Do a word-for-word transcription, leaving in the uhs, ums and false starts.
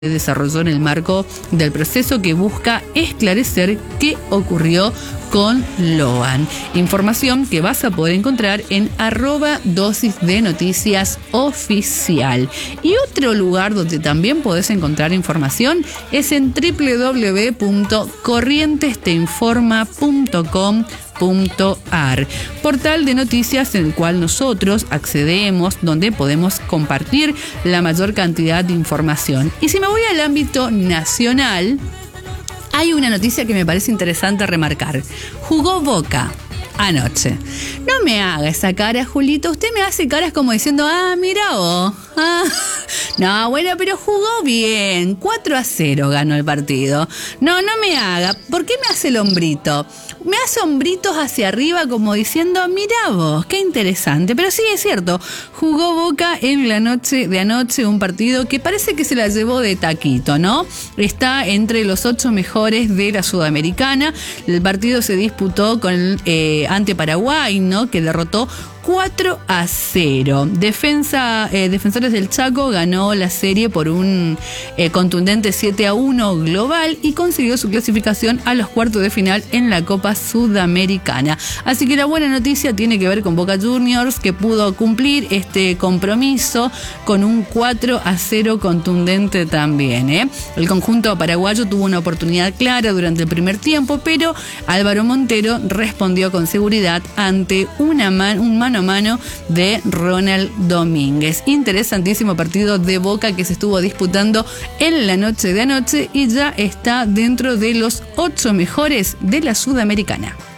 se desarrolló en el marco del proceso que busca esclarecer qué ocurrió con Loan. Información que vas a poder encontrar en arroba dosis de noticias oficial. Y otro lugar donde también podés encontrar información es en doble u doble u doble u punto corrientes te informa punto com punto a r, portal de noticias en el cual nosotros accedemos, donde podemos compartir la mayor cantidad de información. Y si me voy al ámbito nacional, hay una noticia que me parece interesante remarcar. Jugó Boca anoche. No me haga esa cara, Julito. Usted me hace caras como diciendo, ah, mira vos. Ah. No, bueno, pero jugó bien. cuatro a cero ganó el partido. No, no me haga. ¿Por qué me hace el hombrito? Me hace hombritos hacia arriba como diciendo, mira vos, qué interesante. Pero sí, es cierto, jugó Boca en la noche de anoche un partido que parece que se la llevó de taquito, ¿no? Está entre los ocho mejores de la Sudamericana. El partido se disputó con eh, ante Paraguay, ¿no? Que derrotó cuatro a cero. Defensa, eh, Defensores del Chaco ganó la serie por un eh, contundente siete a uno global y consiguió su clasificación a los cuartos de final en la Copa Sudamericana. Así que la buena noticia tiene que ver con Boca Juniors, que pudo cumplir este compromiso con un cuatro a cero contundente también, ¿eh? El conjunto paraguayo tuvo una oportunidad clara durante el primer tiempo, pero Álvaro Montero respondió con seguridad ante una man, un mano a mano de Ronald Domínguez. Interesantísimo partido de Boca que se estuvo disputando en la noche de anoche y ya está dentro de los ocho mejores de la Sudamericana.